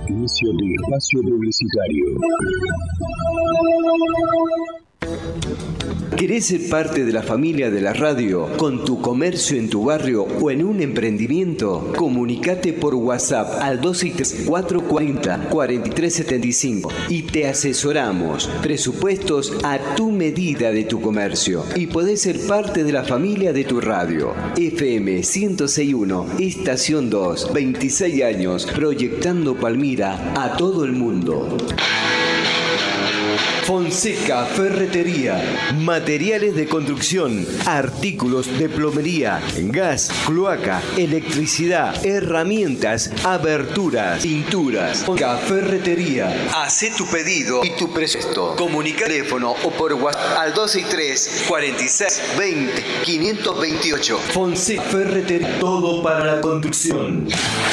Inicio de espacio publicitario. ¿Querés ser parte de la familia de la radio con tu comercio en tu barrio o en un emprendimiento? Comunicate por WhatsApp al 263-440-4375 y te asesoramos. Presupuestos a tu medida de tu comercio y podés ser parte de la familia de tu radio. FM 106.1, Estación 2, 26 años, proyectando Palmira a todo el mundo. Fonseca Ferretería, materiales de construcción, artículos de plomería, gas, cloaca, electricidad, herramientas, aberturas, pinturas. Fonseca Ferretería. Hacé tu pedido y tu presupuesto. Comunica teléfono o por WhatsApp al 263 46 20 528. Fonseca Ferretería, todo para la construcción.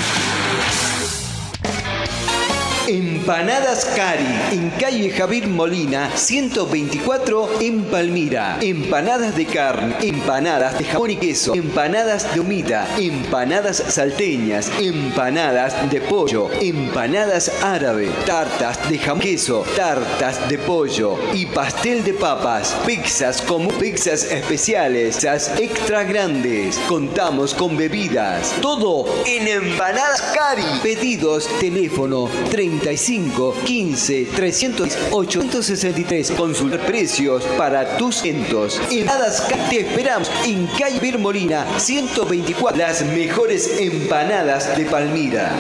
Empanadas Cari, en calle Javier Molina, 124 en Palmira. Empanadas de carne, empanadas de jamón y queso, empanadas de humita, empanadas salteñas, empanadas de pollo, empanadas árabe, tartas de jamón y queso, tartas de pollo y pastel de papas, pizzas como pizzas especiales, pizzas extra grandes. Contamos con bebidas, todo en Empanadas Cari. Pedidos, teléfono 35 15 300 863. Consultar precios para tus eventos. Empanadas Cari, te esperamos en calle Javier Molina 124. Las mejores empanadas de Palmira.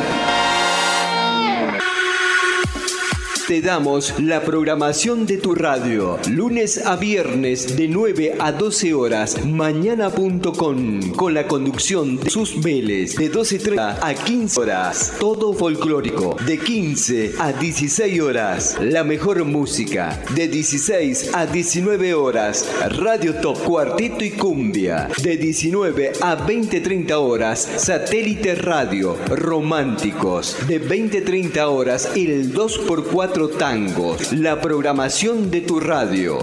Te damos la programación de tu radio, lunes a viernes de 9 a 12 horas, mañana.com, con la conducción de Sus Vélez, de 12:30 a 15 horas, todo folclórico, de 15 a 16 horas, la mejor música, de 16 a 19 horas, Radio Top, Cuarteto y Cumbia, de 19 a 20:30 horas, Satélite Radio, Románticos, de 20:30 horas, el 2x4 Tangos, la programación de tu radio.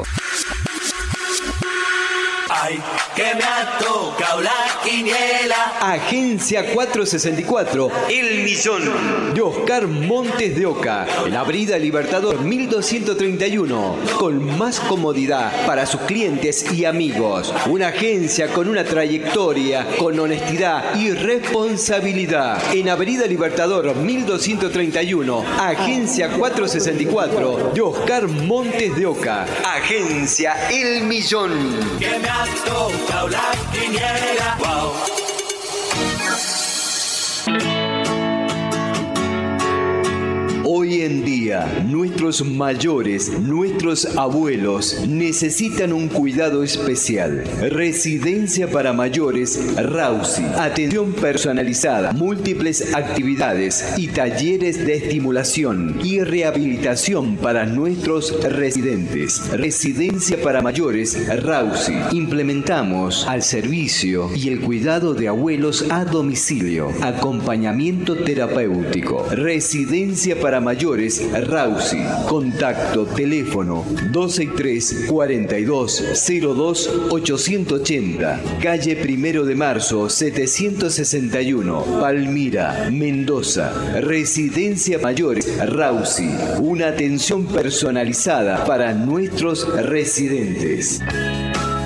Ay, que me ha tocado la quiniela. Agencia 464, El Millón, de Oscar Montes de Oca, en Avenida Libertador 1231, con más comodidad para sus clientes y amigos. Una agencia con una trayectoria, con honestidad y responsabilidad. En Avenida Libertador 1231, Agencia 464, de Oscar Montes de Oca. Agencia El Millón. Que me ha tocado la quiniela. Wow. Hoy en día, nuestros mayores, nuestros abuelos, necesitan un cuidado especial. Residencia para mayores Rausi. Atención personalizada, múltiples actividades y talleres de estimulación y rehabilitación para nuestros residentes. Residencia para mayores Rausi. Implementamos al servicio y el cuidado de abuelos a domicilio. Acompañamiento terapéutico. Residencia para mayores Rausi. Contacto teléfono 263 42 02 880. Calle 1 de Marzo 761, Palmira, Mendoza. Residencia Mayores Rausi. Una atención personalizada para nuestros residentes.